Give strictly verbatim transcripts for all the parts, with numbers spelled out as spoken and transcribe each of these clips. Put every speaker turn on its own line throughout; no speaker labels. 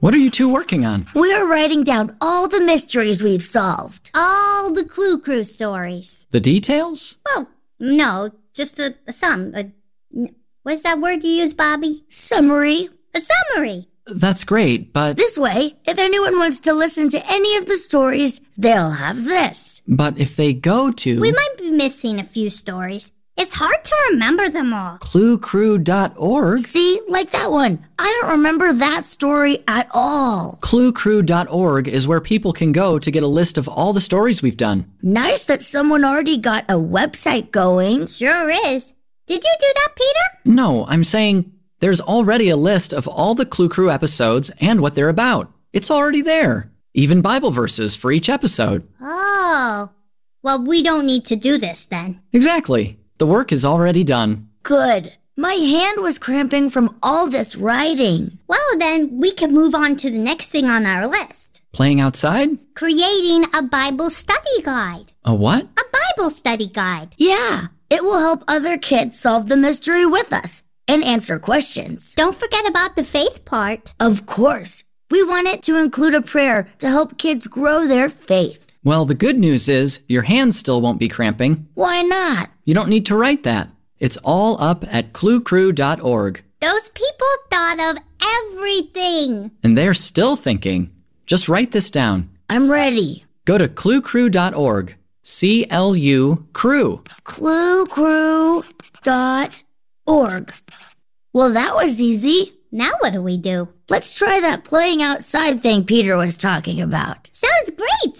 What are you two working on?
We're writing down all the mysteries we've solved.
All the Clue Crew stories.
The details?
Well, no, just a, a sum. A, what's that word you use, Bobby?
Summary.
A summary.
That's great, but...
This way, if anyone wants to listen to any of the stories, they'll have this.
But if they go to...
We might be missing a few stories. It's hard to remember them all.
clue crew dot org?
See, like that one. I don't remember that story at all.
clue crew dot org is where people can go to get a list of all the stories we've done.
Nice that someone already got a website going.
Sure is. Did you do that, Peter?
No, I'm saying there's already a list of all the Clue Crew episodes and what they're about. It's already there. Even Bible verses for each episode.
Oh. Well, we don't need to do this then.
Exactly. The work is already done.
Good. My hand was cramping from all this writing.
Well, then we can move on to the next thing on our list.
Playing outside?
Creating a Bible study guide.
A what?
A Bible study guide.
Yeah. It will help other kids solve the mystery with us and answer questions.
Don't forget about the faith part.
Of course. We want it to include a prayer to help kids grow their faith.
Well, the good news is your hands still won't be cramping.
Why not?
You don't need to write that. It's all up at clue crew dot org.
Those people thought of everything.
And they're still thinking. Just write this down.
I'm ready.
Go to clue crew dot org. C L U Crew.
clue crew dot org. Well, that was easy.
Now what do we do?
Let's try that playing outside thing Peter was talking about.
Sounds great!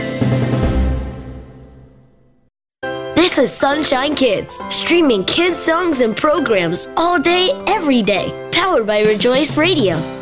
This is Sunshine Kids, streaming kids songs and programs all day, every day. Powered by Rejoice Radio.